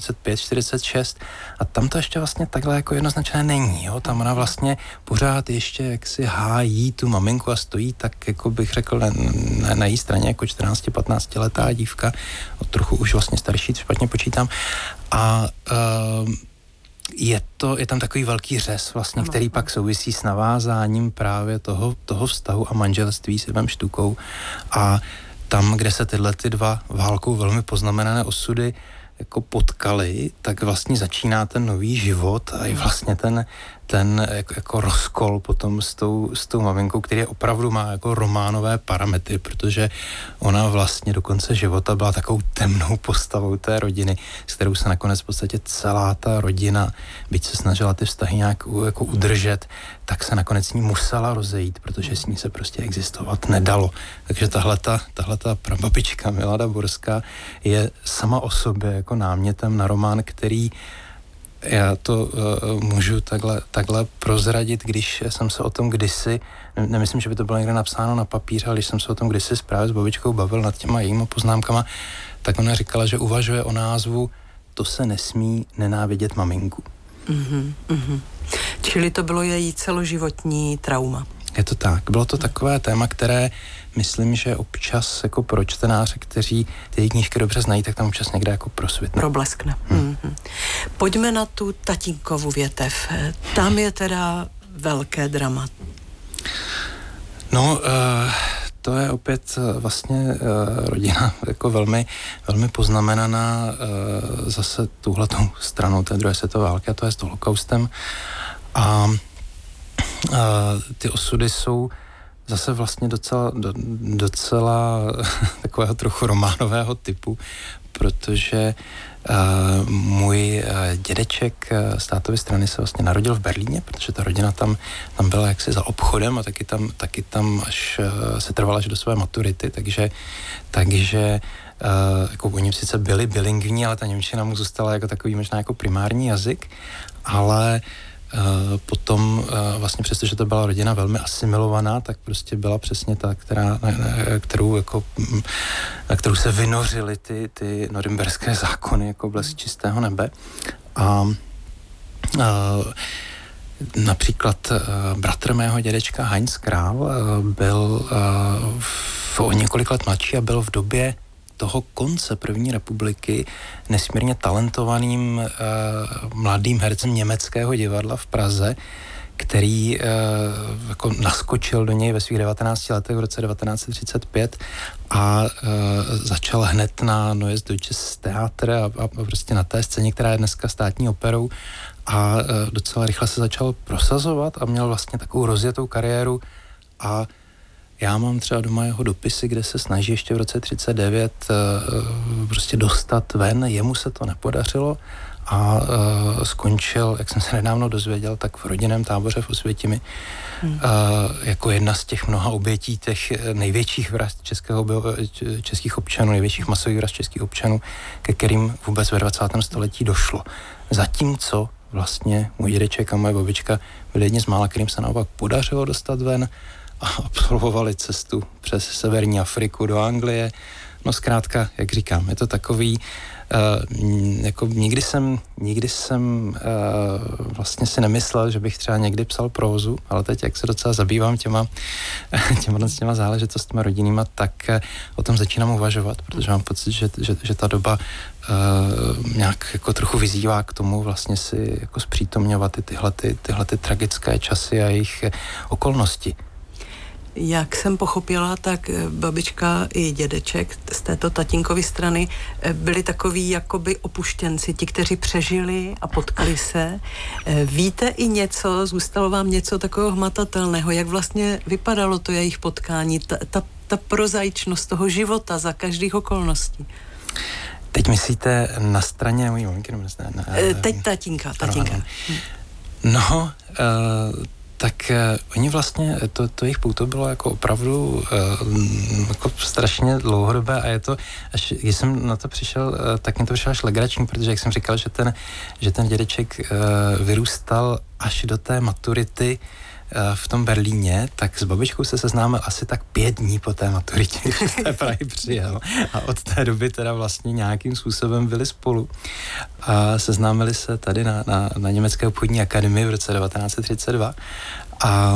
45, 46 a tam to ještě vlastně takhle jako jednoznačné není, jo? Tam ona vlastně pořád ještě jaksi hájí tu maminku a stojí tak, jako bych řekl, na její straně jako 14-15 letá dívka, trochu už vlastně starší, špatně počítám a je tam takový velký řez vlastně, který pak souvisí s navázáním právě toho vztahu a manželství s Ivem Štukou a tam, kde se tyhle ty dva válkou velmi poznamenané osudy jako potkali, tak vlastně začíná ten nový život a i vlastně ten jako rozkol potom s tou maminkou, který opravdu má jako románové parametry, protože ona vlastně do konce života byla takovou temnou postavou té rodiny, s kterou se nakonec v podstatě celá ta rodina, byť se snažila ty vztahy nějak jako udržet, tak se nakonec s ní musela rozejít, protože s ní se prostě existovat nedalo. Takže tahleta prababička Milada Borská je sama o sobě jako námětem na román, který já to můžu takhle prozradit, když jsem se o tom kdysi, nemyslím, že by to bylo někde napsáno na papíře, ale když jsem se o tom kdysi právě s babičkou bavil nad těma jejíma poznámkama, tak ona říkala, že uvažuje o názvu To se nesmí nenávidět maminku. Čili to bylo její celoživotní trauma. Je to tak. Bylo to takové téma, které myslím, že občas jako pro čtenáře, kteří ty knížky dobře znají, tak tam občas někde jako prosvitne. Probleskne. Pojďme na tu tatínkovu větev. Tam je teda velké drama. No, to je opět vlastně rodina jako velmi, velmi poznamenaná zase tuhletou stranou té druhé světové války, a to je s holokaustem. A ty osudy jsou zase vlastně docela takového trochu románového typu, protože můj dědeček z tátovy strany se vlastně narodil v Berlíně, protože ta rodina tam byla jaksi za obchodem a taky tam až se trvala až do své maturity, takže jako oni sice byli bilingvní, ale ta němčina mu zůstala jako takový možná jako primární jazyk, ale potom vlastně přesto, že to byla rodina velmi asimilovaná, tak prostě byla přesně ta, na kterou se vynořily ty norimberské zákony jako blesk čistého nebe. A například bratr mého dědečka Heinz Král byl o několik let mladší a byl v době toho konce první republiky nesmírně talentovaným mladým hercem německého divadla v Praze, který jako naskočil do něj ve svých 19 letech v roce 1935 a začal hned na Neues Deutsches Theater a prostě na té scéně, která je dneska státní operou, a docela rychle se začal prosazovat a měl vlastně takovou rozjetou kariéru. A já mám třeba doma jeho dopisy, kde se snaží ještě v roce 1939 prostě dostat ven, jemu se to nepodařilo a skončil, jak jsem se nedávno dozvěděl, tak v rodinném táboře v Osvětimi jako jedna z těch mnoha obětí těch největších vražd českých občanů, největších masových vražd českých občanů, ke kterým vůbec ve 20. století došlo. Zatímco vlastně můj dědeček a moje babička byli jedni z mála, kterým se naopak podařilo dostat ven a absolvovali cestu přes severní Afriku do Anglie. No zkrátka, jak říkám, je to takový, jako nikdy jsem vlastně si nemyslel, že bych třeba někdy psal prózu, ale teď, jak se docela zabývám těma záležitostmi rodinnýma, tak o tom začínám uvažovat, protože mám pocit, že ta doba nějak jako trochu vyzývá k tomu vlastně si jako zpřítomňovat tyhle tragické časy a jejich okolnosti. Jak jsem pochopila, tak babička i dědeček z této tatínkovy strany byli takoví jakoby opuštěnci, ti, kteří přežili a potkali se. Víte i něco, zůstalo vám něco takového hmatatelného, jak vlastně vypadalo to jejich potkání, ta prozaičnost toho života za každých okolností? Teď myslíte na straně mojí maminky? Teď tatínka. No, tak oni vlastně, to jejich pouto bylo jako opravdu jako strašně dlouhodobé a je to, když jsem na to přišel, tak mi to přišlo až legrační, protože jak jsem říkal, že ten dědeček vyrůstal až do té maturity v tom Berlíně, tak s babičkou se seznámil asi tak 5 dní po té maturitě, když z té Prahy přijel. A od té doby teda vlastně nějakým způsobem byli spolu. A seznámili se tady na Německé obchodní akademii v roce 1932 a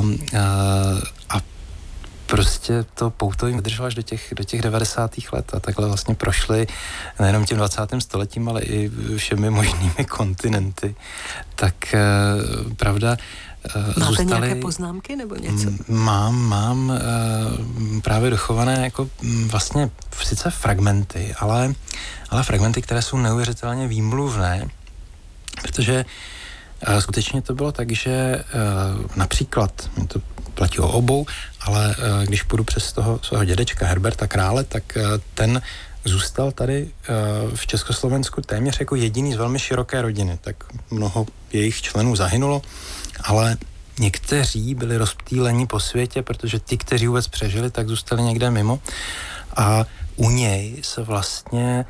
prostě to pouto jim vydrželo až do těch 90. let a takhle vlastně prošli nejenom tím 20. stoletím, ale i všemi možnými kontinenty. Tak pravda, máte nějaké poznámky nebo něco? Mám právě dochované jako vlastně sice fragmenty, ale fragmenty, které jsou neuvěřitelně výmluvné, protože skutečně to bylo tak, že například, to platí o obou, ale když půjdu přes toho svého dědečka Herberta Krále, tak ten zůstal tady v Československu téměř jako jediný z velmi široké rodiny. Tak mnoho jejich členů zahynulo, ale někteří byli rozptýleni po světě, protože ti, kteří vůbec přežili, tak zůstali někde mimo. A u něj se vlastně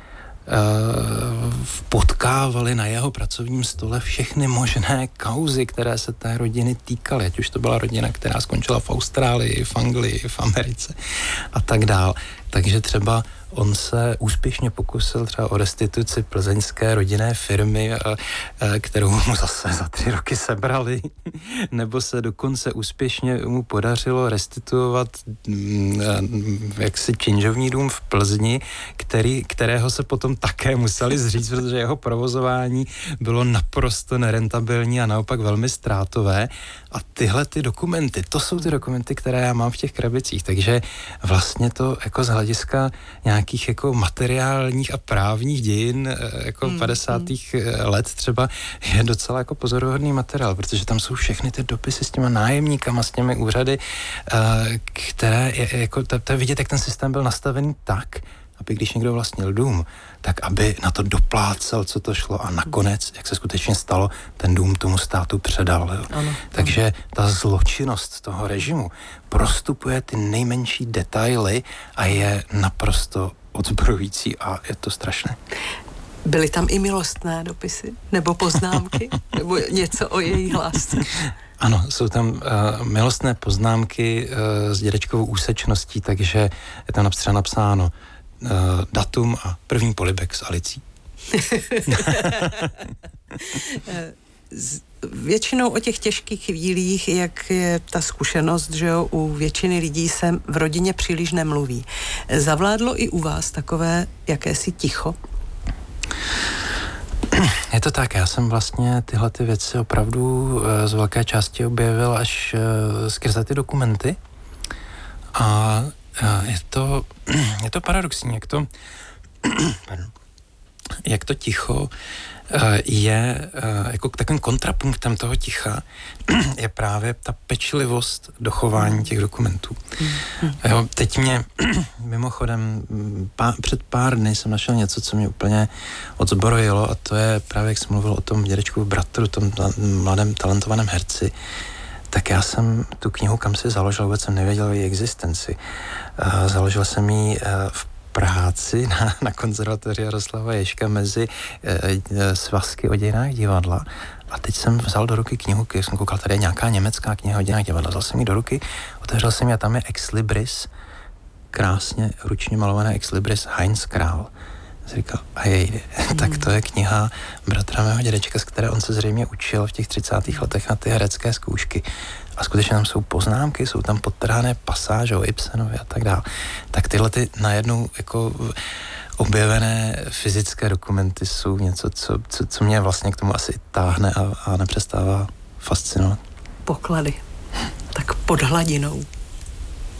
potkávali na jeho pracovním stole všechny možné kauzy, které se té rodiny týkaly. Ať už to byla rodina, která skončila v Austrálii, v Anglii, v Americe a tak dál. Takže třeba on se úspěšně pokusil třeba o restituci plzeňské rodinné firmy, kterou mu zase za 3 roky sebrali, nebo se dokonce úspěšně mu podařilo restituovat jaksi činžovní dům v Plzni, kterého se potom také museli zříct, protože jeho provozování bylo naprosto nerentabilní a naopak velmi ztrátové. A tyhle ty dokumenty, to jsou ty dokumenty, které já mám v těch krabicích, takže vlastně to jako z hlediska nějakých jako materiálních a právních dějin jako 50. let třeba je docela jako pozoruhodný materiál, protože tam jsou všechny ty dopisy s těma nájemníkama, s těmi úřady, které jako to je vidět, jak ten systém byl nastavený tak, aby když někdo vlastnil dům, tak aby na to doplácel, co to šlo a nakonec, jak se skutečně stalo, ten dům tomu státu předal. Ano. Takže ta zločinnost toho režimu prostupuje ty nejmenší detaily a je naprosto odzbrojující a je to strašné. Byly tam i milostné dopisy? Nebo poznámky? Nebo něco o její lásce? Ano, jsou tam milostné poznámky s dědečkovou úsečností, takže je tam třeba napsáno datum a první polibek s Alicí. Většinou o těch těžkých chvílích, jak je ta zkušenost, že jo, u většiny lidí se v rodině příliš nemluví. Zavládlo i u vás takové jakési ticho? Je to tak, já jsem vlastně tyhle ty věci opravdu z velké části objevil až skrze ty dokumenty a je to paradoxní, jak to ticho je jako takovým kontrapunktem toho ticha je právě ta pečlivost dochování těch dokumentů. Jo, teď mě mimochodem před pár dny jsem našel něco, co mě úplně odzbrojilo a to je právě, jak jsem mluvil o tom dědečkovu bratru, tom mladém talentovaném herci, tak já jsem tu knihu kam si založil, vůbec jsem nevěděl o její existenci. Založil jsem ji v práci na konzervatoři Jaroslava Ježka mezi svazky o dějinách divadla. A teď jsem vzal do ruky knihu, když jsem koukal, tady je nějaká německá kniha o dějinách divadla. Vzal jsem ji do ruky, otevřel jsem ji a tam je Ex Libris, krásně ručně malované Ex Libris Heinz Král. Jsem říkal, tak to je kniha bratra mého dědečka, z které on se zřejmě učil v těch 30. letech na ty herecké zkoušky. A skutečně tam jsou poznámky, jsou tam podtrhané pasáže o Ibsenovi a tak dále. Tak tyhle ty najednou jako objevené fyzické dokumenty jsou něco, co mě vlastně k tomu asi táhne a nepřestává fascinovat. Poklady. Tak pod hladinou.